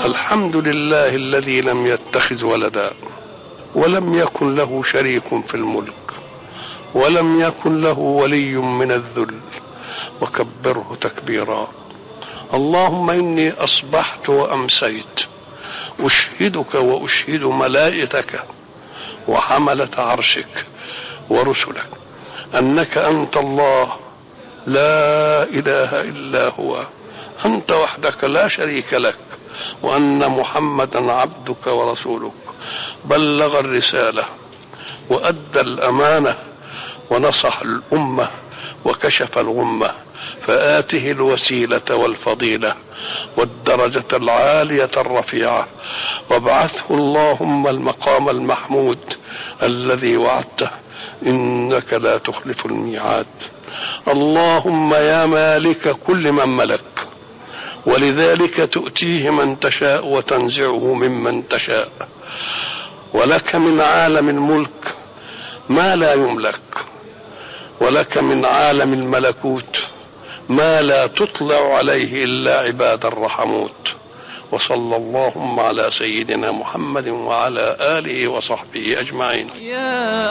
الحمد لله الذي لم يتخذ ولدا ولم يكن له شريك في الملك ولم يكن له ولي من الذل وكبره تكبيرا. اللهم إني أصبحت وأمسيت أشهدك وأشهد ملائكتك وحملة عرشك ورسلك أنك أنت الله لا إله إلا هو، أنت وحدك لا شريك لك، وأن محمدا عبدك ورسولك، بلغ الرسالة وأدى الأمانة ونصح الأمة وكشف الغمة، فآته الوسيلة والفضيلة والدرجة العالية الرفيعة، وابعثه اللهم المقام المحمود الذي وعدته إنك لا تخلف الميعاد. اللهم يا مالك كل من ملك، ولذلك تؤتيه من تشاء وتنزعه ممن تشاء، ولك من عالم الملك ما لا يملك، ولك من عالم الملكوت ما لا تطلع عليه إلا عباد الرحموت. وصلى اللهم على سيدنا محمد وعلى آله وصحبه أجمعين.